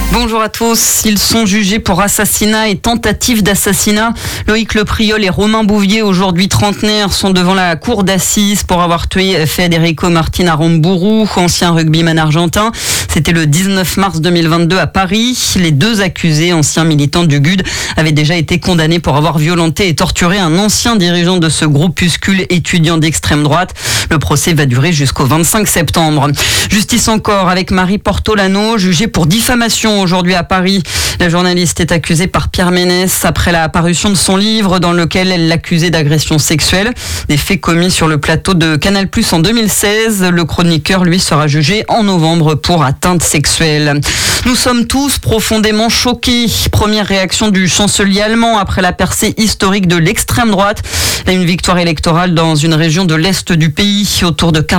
Bonjour à tous. Ils sont jugés pour assassinat et tentative d'assassinat. Loïc Lepriol et Romain Bouvier, aujourd'hui trentenaires, sont devant la cour d'assises pour avoir tué Federico Martin Aramburu, ancien rugbyman argentin. C'était le 19 mars 2022 à Paris. Les deux accusés, anciens militants du GUD, avaient déjà été condamnés pour avoir violenté et torturé un ancien dirigeant de ce groupuscule étudiant d'extrême droite. Le procès va durer jusqu'au 25 septembre. Justice encore avec Marie Portolano, jugée pour diffamation aujourd'hui à Paris. La journaliste est accusée par Pierre Ménès après la parution de son livre dans lequel elle l'accusait d'agression sexuelle. Des faits commis sur le plateau de Canal+ en 2016. Le chroniqueur, lui, sera jugé en novembre pour atteinte sexuelle. Nous sommes tous profondément choqués. Première réaction du chancelier allemand après la percée historique de l'extrême droite. Une victoire électorale dans une région de l'Est du pays. Autour de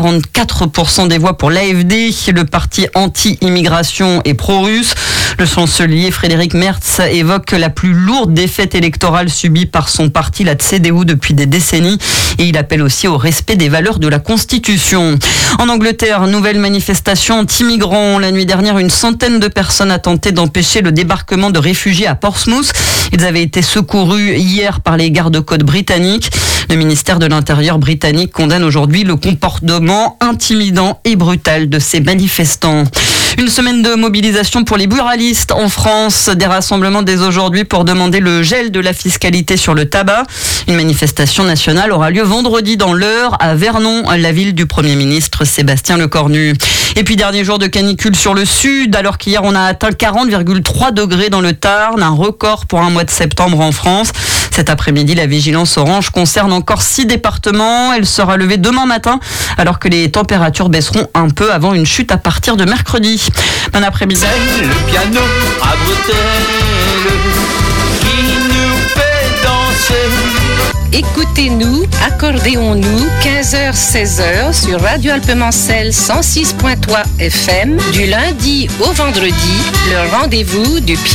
44% des voix pour l'AfD, le parti anti-immigration et pro-russe. Le chancelier Frédéric Merz évoque la plus lourde défaite électorale subie par son parti, la CDU, depuis des décennies. Et il appelle aussi au respect des valeurs de la Constitution. En Angleterre, nouvelle manifestation anti-migrants. La nuit dernière, une centaine de personnes a tenté d'empêcher le débarquement de réfugiés à Portsmouth. Ils avaient été secourus hier par les gardes-côtes britanniques. Le ministère de l'Intérieur britannique condamne aujourd'hui le comportement intimidant et brutal de ces manifestants. Une semaine de mobilisation pour les buralistes en France. Des rassemblements dès aujourd'hui pour demander le gel de la fiscalité sur le tabac. Une manifestation nationale aura lieu vendredi dans l'Eure, à Vernon, la ville du Premier ministre Sébastien Lecornu. Et puis dernier jour de canicule sur le sud, alors qu'hier on a atteint 40,3 degrés dans le Tarn, un record pour un mois de septembre en France. Cet après-midi, la vigilance orange concerne encore 6 départements. Elle sera levée demain matin, alors que les températures baisseront un peu avant une chute à partir de mercredi. Bon après-midi. C'est le piano à bretelles qui nous fait danser. Écoutez-nous, accordéons-nous, 15h-16h sur Radio Alpemancel 106.3 FM, du lundi au vendredi, le rendez-vous du piano.